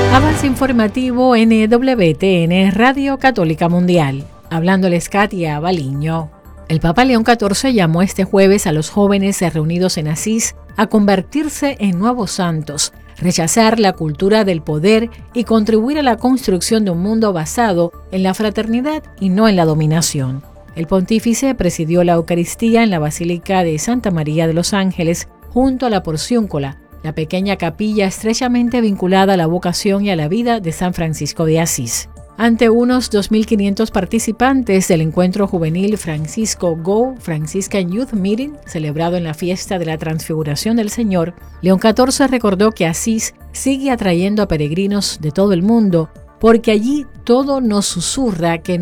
Avance informativo NWTN Radio Católica Mundial. Hablándoles Katia Baliño. El Papa León XIV llamó este jueves a los jóvenes reunidos en Asís a convertirse en nuevos santos, rechazar la cultura del poder y contribuir a la construcción de un mundo basado en la fraternidad y no en la dominación. El pontífice presidió la Eucaristía en la Basílica de Santa María de los Ángeles junto a la Porciúncula, la pequeña capilla estrechamente vinculada a la vocación y a la vida de San Francisco de Asís. Ante unos 2.500 participantes del encuentro juvenil Francisco Go Franciscan Youth Meeting, celebrado en la fiesta de la Transfiguración del Señor, León XIV recordó que Asís sigue atrayendo a peregrinos de todo el mundo, porque allí todo nos susurra que